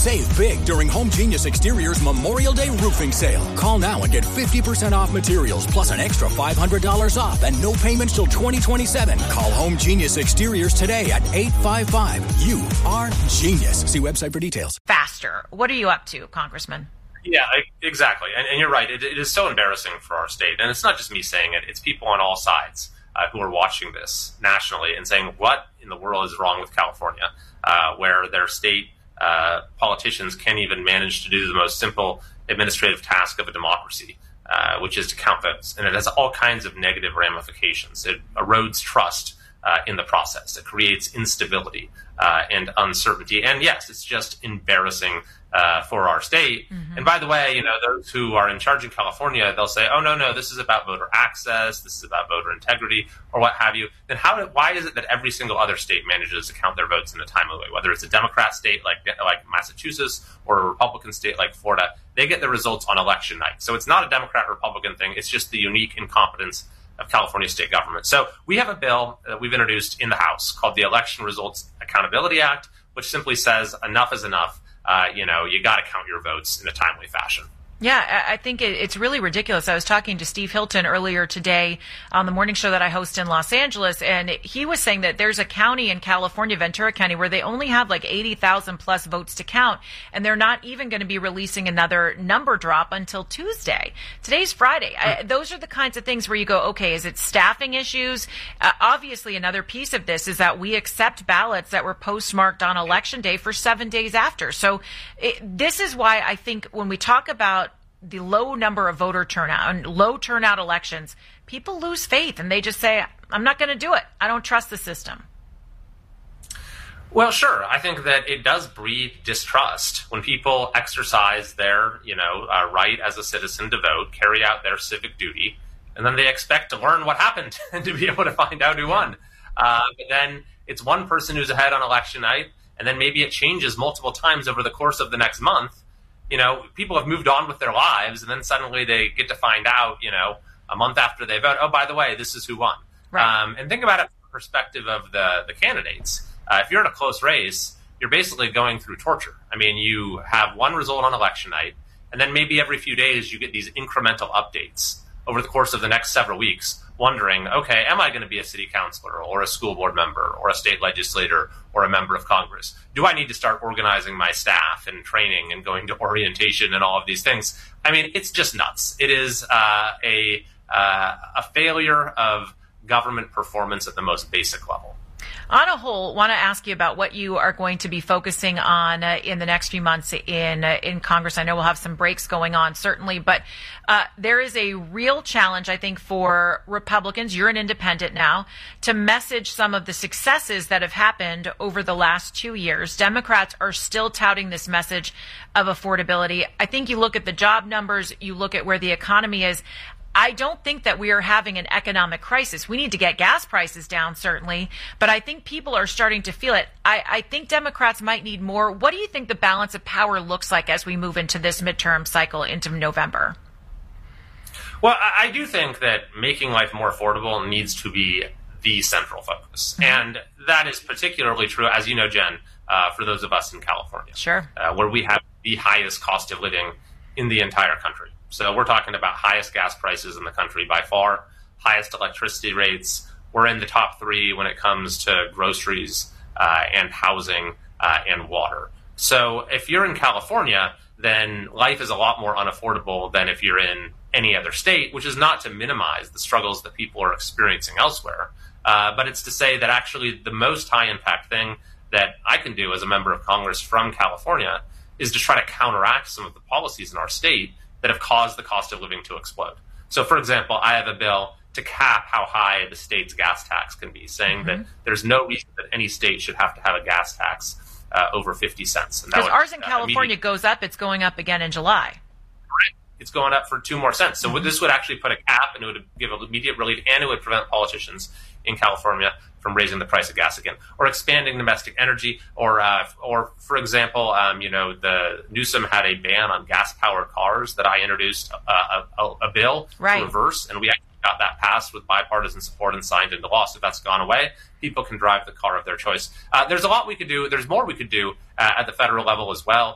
Save big during Home Genius Exterior's Memorial Day roofing sale. Call now and get 50% off materials plus an extra $500 off and no payments till 2027. Call Home Genius Exteriors today at 855. You are genius. See website for details. Faster. What are you up to, Congressman? Yeah, exactly. And you're right. It is so embarrassing for our state. And it's not just me saying it. It's people on all sides who are watching this nationally and saying, what in the world is wrong with California, where their state politicians can't even manage to do the most simple administrative task of a democracy, which is to count votes. And it has all kinds of negative ramifications. It erodes trust in the process. It creates instability and uncertainty. And yes, it's just embarrassing for our state. Mm-hmm. And by the way, those who are in charge in California, they'll say, oh, no, this is about voter access, this is about voter integrity, or what have you. Then why is it that every single other state manages to count their votes in a timely way? Whether it's a Democrat state like Massachusetts or a Republican state like Florida, they get the results on election night. So it's not a Democrat-Republican thing. It's just the unique incompetence of California state government. So we have a bill that we've introduced in the House called the Election Results Accountability Act, which simply says enough is enough. You got to count your votes in a timely fashion. Yeah, I think it's really ridiculous. I was talking to Steve Hilton earlier today on the morning show that I host in Los Angeles, and he was saying that there's a county in California, Ventura County, where they only have like 80,000 plus votes to count, and they're not even going to be releasing another number drop until Tuesday. Today's Friday. Those are the kinds of things where you go, okay, is it staffing issues? Obviously, another piece of this is that we accept ballots that were postmarked on Election Day for 7 days after. So this is why I think when we talk about the low number of voter turnout and low turnout elections, people lose faith and they just say, I'm not going to do it. I don't trust the system. Well, sure. I think that it does breed distrust when people exercise their, right as a citizen to vote, carry out their civic duty, and then they expect to learn what happened and to be able to find out who won. But then it's one person who's ahead on election night, and then maybe it changes multiple times over the course of the next month. People have moved on with their lives, and then suddenly they get to find out, a month after they vote, oh, by the way, this is who won. Right. And think about it from the perspective of the candidates. If you're in a close race, you're basically going through torture. I mean, you have one result on election night, and then maybe every few days you get these incremental updates over the course of the next several weeks, wondering, okay, am I going to be a city councilor or a school board member or a state legislator or a member of Congress? Do I need to start organizing my staff and training and going to orientation and all of these things? I mean, it's just nuts. It is a failure of government performance at the most basic level. On a whole, want to ask you about what you are going to be focusing on in the next few months in Congress. I know we'll have some breaks going on, certainly, but there is a real challenge, I think, for Republicans. You're an independent now, to message some of the successes that have happened over the last 2 years. Democrats are still touting this message of affordability. I think you look at the job numbers, you look at where the economy is. I don't think that we are having an economic crisis. We need to get gas prices down, certainly, but I think people are starting to feel it. I think Democrats might need more. What do you think the balance of power looks like as we move into this midterm cycle into November? Well, I do think that making life more affordable needs to be the central focus. Mm-hmm. And that is particularly true, as you know, Jen, for those of us in California. Sure. Where we have the highest cost of living in the entire country. So we're talking about highest gas prices in the country by far, highest electricity rates. We're in the top 3 when it comes to groceries and housing and water. So if you're in California, then life is a lot more unaffordable than if you're in any other state, which is not to minimize the struggles that people are experiencing elsewhere. But it's to say that actually the most high impact thing that I can do as a member of Congress from California is to try to counteract some of the policies in our state that have caused the cost of living to explode. So, for example, I have a bill to cap how high the state's gas tax can be, saying that there's no reason that any state should have to have a gas tax over 50 cents. Because ours in California goes up, it's going up again in July. Right. It's going up for 2 more cents. So this would actually put a cap, and it would give immediate relief, and it would prevent politicians in California from raising the price of gas again, or expanding domestic energy, or for example, the Newsom had a ban on gas-powered cars that I introduced a bill to reverse, and we actually got that passed with bipartisan support and signed into law. So that's gone away. People can drive the car of their choice. There's a lot we could do. There's more we could do at the federal level as well.